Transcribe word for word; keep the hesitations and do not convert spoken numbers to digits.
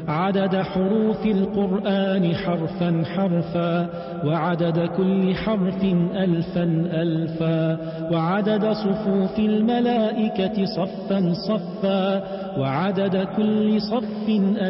عدد حروف القرآن حرفا حرفا وعدد كل حرف ألفا ألفا وعدد صفوف الملائكة صفا صفا وعدد كل صف